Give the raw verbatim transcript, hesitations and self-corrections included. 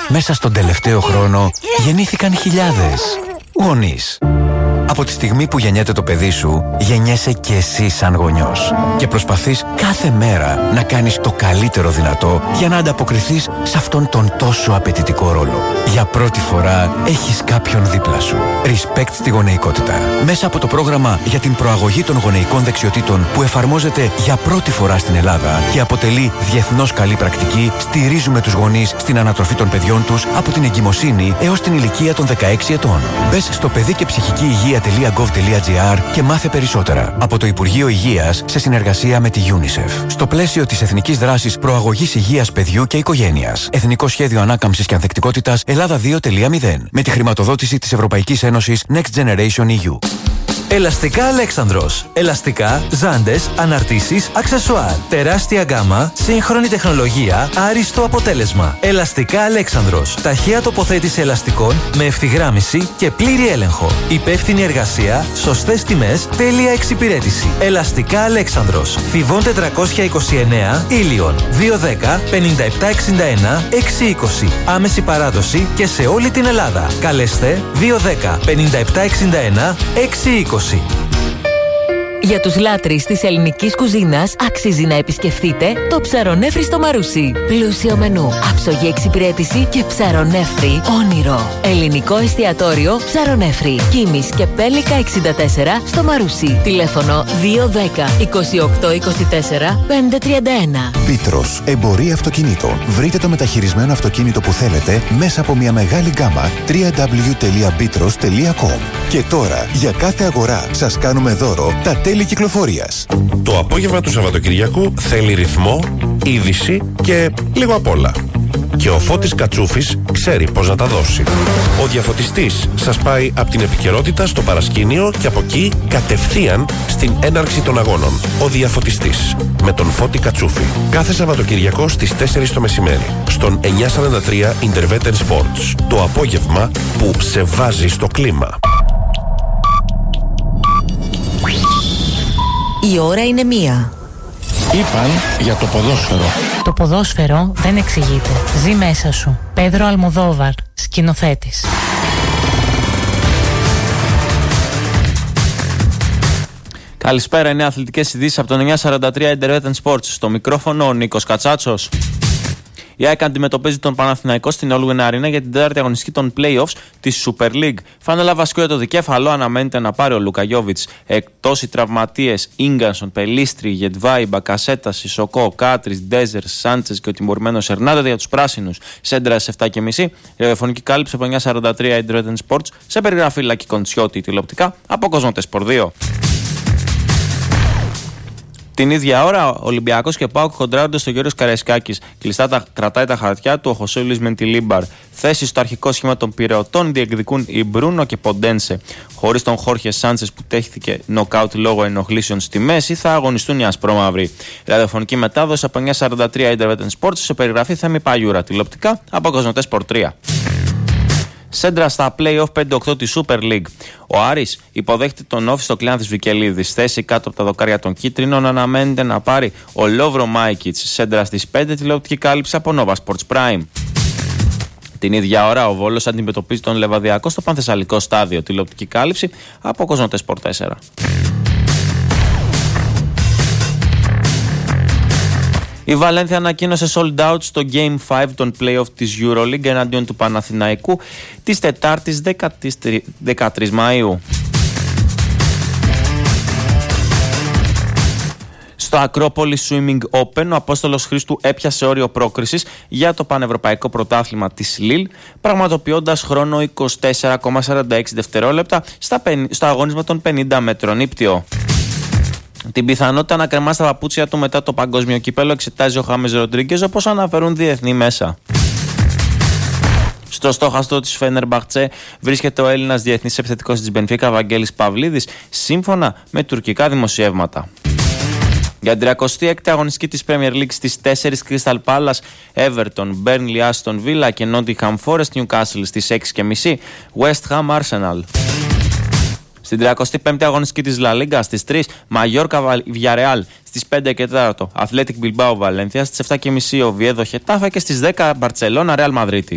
Μέσα στον τελευταίο χρόνο γεννήθηκαν χιλιάδες γονείς. Από τη στιγμή που γεννιέται το παιδί σου, γεννιέσαι και εσύ σαν γονιός. Και προσπαθείς κάθε μέρα να κάνεις το καλύτερο δυνατό για να ανταποκριθείς σε αυτόν τον τόσο απαιτητικό ρόλο. Για πρώτη φορά έχεις κάποιον δίπλα σου. Respect στη γονεϊκότητα. Μέσα από το πρόγραμμα για την προαγωγή των γονεϊκών δεξιοτήτων που εφαρμόζεται για πρώτη φορά στην Ελλάδα και αποτελεί διεθνώς καλή πρακτική, στηρίζουμε τους γονείς στην ανατροφή των παιδιών τους από την εγκυμοσύνη έως την ηλικία των δεκαέξι ετών. Μπες στο παιδί και ψυχική υγεία .gov.gr και μάθε περισσότερα από το Υπουργείο Υγείας σε συνεργασία με τη UNICEF. Στο πλαίσιο της Εθνικής Δράσης Προαγωγής Υγείας Παιδιού και Οικογένειας. Εθνικό Σχέδιο Ανάκαμψης και Ανθεκτικότητας Ελλάδα δύο κόμμα μηδέν. Με τη χρηματοδότηση της Ευρωπαϊκής Ένωσης Next Generation ι γιου. Ελαστικά Αλέξανδρος. Ελαστικά, ζάντες, αναρτήσεις, αξεσουάρ. Τεράστια γκάμα, σύγχρονη τεχνολογία, άριστο αποτέλεσμα. Ελαστικά Αλέξανδρος. Ταχεία τοποθέτηση ελαστικών με ευθυγράμμιση και πλήρη έλεγχο. Υπεύθυνη εργασία, σωστές τιμές, τέλεια εξυπηρέτηση. Ελαστικά Αλέξανδρος. Θηβών τετρακόσια είκοσι εννέα, Ήλιον. δύο δέκα πενήντα επτά εξήντα ένα εξακόσια είκοσι. Άμεση παράδοση και σε όλη την Ελλάδα. Καλέστε δύο δέκα πενήντα επτά εξήντα ένα εξακόσια είκοσι. Για τους λάτρεις της ελληνικής κουζίνας αξίζει να επισκεφτείτε το Ψαρονέφρι στο Μαρούσι. Πλούσιο μενού, άψογη εξυπηρέτηση και ψαρονέφρι όνειρο. Ελληνικό εστιατόριο Ψαρονέφρι. Κίμης και Πέλικα εξήντα τέσσερα στο Μαρούσι. Τηλέφωνο δύο δέκα είκοσι οκτώ είκοσι τέσσερα πεντακόσια τριάντα ένα. Πίτρος, εμπορία αυτοκινήτων. Βρείτε το μεταχειρισμένο αυτοκίνητο που θέλετε μέσα από μια μεγάλη γκάμα double-u double-u double-u τελεία πίτρος τελεία κομ. Και τώρα, για κάθε αγορά σας κάνουμε δώρο τα τέλη κυκλοφορίας. Το απόγευμα του Σαββατοκυριακού θέλει ρυθμό, είδηση και λίγο απ' όλα. Και ο Φώτης Κατσούφης ξέρει πώς να τα δώσει. Ο διαφωτιστής σας πάει από την επικαιρότητα στο παρασκήνιο και από εκεί κατευθείαν στην έναρξη των αγώνων. Ο διαφωτιστής με τον Φώτη Κατσούφη. Κάθε Σαββατοκυριακό στις τέσσερις το μεσημέρι στον εννιακόσια σαράντα τρία Interveter Sports. Το απόγευμα που σε βάζει στο κλίμα. Η ώρα είναι μία. Είπαν για το ποδόσφαιρο. Το ποδόσφαιρο δεν εξηγείται. Ζει μέσα σου. Πέδρο Αλμοδόβαρ, σκηνοθέτης. Καλησπέρα, είναι αθλητικές ειδήσεις από τον εννιακόσια σαράντα τρία Interveter Sports. Στο μικρόφωνο ο Νίκος Κατσάτσος. Η ΑΕΚ αντιμετωπίζει τον Παναθηναϊκό στην Όλγουεν Αρίνα για την τέταρτη αγωνιστική των play-offs της Super League. Φάνελα βασικό για το δικέφαλο αναμένεται να πάρει ο Λούκα Γιόβιτς. Εκτός οι τραυματίες Ίγκανσον, Πελίστρι, Γετβάη, Μπακασέτα, Σισοκό, Κάτρις, Ντέζερ, Σάντσες και ο τιμωρημένος Ερνάνδο για τους πράσινους. Σέντρα στις επτά και μισή. Ραδιοφωνική κάλυψη από εννιακόσια σαράντα τρία Interveter Sports σε περιγραφή Λάκη Κοντσιώτη τηλεοπτικά από Κοσμοτέ Σπορ δύο. Την ίδια ώρα, ο Ολυμπιακός και ΠΑΟΚ κοντράρονται στο Γιώργος Καραϊσκάκης. Κλειστά τα, κρατάει τα χαρτιά του ο Χωσέ Λουίς Μεντιλίμπαρ. Θέσεις στο αρχικό σχήμα των Πειραιωτών διεκδικούν η Μπρούνο και Ποντένσε. Χωρίς τον Χόρχε Σάντσες που τέχθηκε νοκάουτ λόγω ενοχλήσεων στη μέση, θα αγωνιστούν οι ασπρόμαυροι. Ραδιοφωνική μετάδοση από εννιακόσια σαράντα τρία Interveter Sports σε περιγραφή Θέμη Παγιούρα. Τηλεοπτικά από Κοσμοτέ Σπορ τρία. Σέντρα στα play-off πέντε οκτώ της Super League. Ο Άρης υποδέχεται τον Όφη στο Κλεάνθης Βικελίδης. Θέση κάτω από τα δοκάρια των κίτρινων αναμένεται να πάρει ο Λόβρο Μάικιτς. Σέντρα στις πέντε τηλεοπτική κάλυψη από Nova Sports Prime. Την ίδια ώρα ο Βόλος αντιμετωπίζει τον Λεβαδιακό στο Πανθεσσαλικό στάδιο. Τηλεοπτική κάλυψη από Κοσμοτέ Σπορ τέσσερα. Η Βαλένθια ανακοίνωσε sold out στο Game πέντε των play-off της EuroLeague εναντίον του Παναθηναϊκού της Τετάρτης δεκατρείς Μαΐου. Στο Ακρόπολη Swimming Open, ο Απόστολος Χρήστου έπιασε όριο πρόκρισης για το Πανευρωπαϊκό Πρωτάθλημα της Λίλ, πραγματοποιώντας χρόνο είκοσι τέσσερα κόμμα σαράντα έξι δευτερόλεπτα στο αγώνισμα των πενήντα μέτρων ύπτιο. Την πιθανότητα να κρεμάσει τα παπούτσια του μετά το παγκόσμιο κύπελο εξετάζει ο Χάμες Ροντρίγκες, όπως αναφέρουν διεθνή μέσα. Στο στόχαστρο της Φένερμπαχτσε βρίσκεται ο Έλληνας διεθνής επιθετικός της Μπενφίκα Βαγγέλης Παυλίδης, σύμφωνα με τουρκικά δημοσιεύματα. Για την τριακοστή έκτη αγωνιστική της Premier League στις τέσσερις Crystal Palace, Everton, Burnley, Aston Villa και Nottingham Forest Newcastle στις έξι και μισή, West Ham Arsenal. Στην τριακοστή πέμπτη αγωνιστική της La Liga στις τρεις, Μαγιόρκα Villarreal στις πέντε και τέσσερα, Athletic Bilbao Valencia στις επτά και μισή, Oviedo Getafe και στις δέκα, Barcelona Real Madrid.